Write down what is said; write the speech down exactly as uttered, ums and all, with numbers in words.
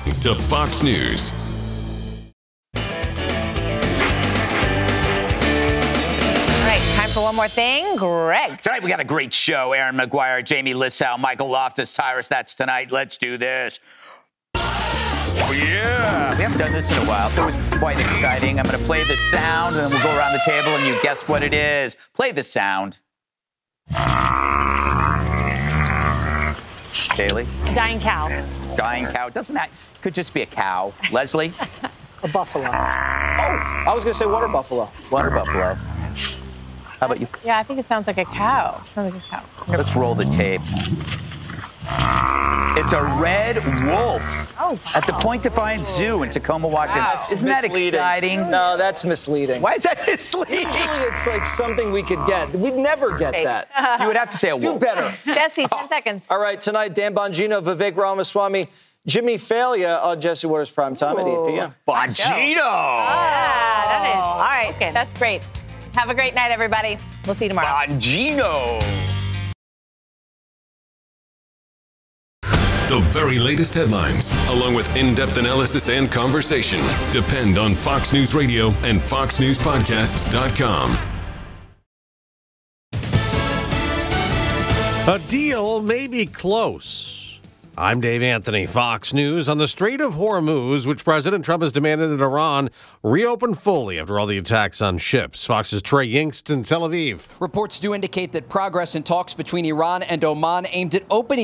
to Fox News. Time for one more thing. Greg. Tonight we got a great show. Aaron McGuire, Jamie Lissow, Michael Loftus, Cyrus. That's tonight. Let's do this. Oh, yeah. We haven't done this in a while, so it was quite exciting. I'm going to play the sound, and then we'll go around the table, and you guess what it is. Play the sound. Daly? A dying cow. Dying cow. Doesn't that could just be a cow. Leslie? A buffalo. Oh, I was going to say water buffalo. Water buffalo. How about you? Yeah, I think it sounds like a cow. Sounds like a cow. Let's roll the tape. It's a red wolf oh, wow. at the Point Defiance Zoo in Tacoma, Washington. Wow. Isn't that exciting? No, that's misleading. Why is that misleading? Usually it's like something we could get. We'd never get that. You would have to say a wolf. Do better. Jesse, ten seconds. All right, tonight, Dan Bongino, Vivek Ramaswamy, Jimmy Failure on Jesse Waters Primetime at eight p.m. Bongino! Ah, that is. All right, okay, that's great. Have a great night, everybody. We'll see you tomorrow. Bongino! The very latest headlines, along with in-depth analysis and conversation, depend on Fox News Radio and fox news podcasts dot com. A deal may be close. I'm Dave Anthony, Fox News. On the Strait of Hormuz, which President Trump has demanded that Iran reopen fully after all the attacks on ships. Fox's Trey Yingst in Tel Aviv. Reports do indicate that progress in talks between Iran and Oman aimed at opening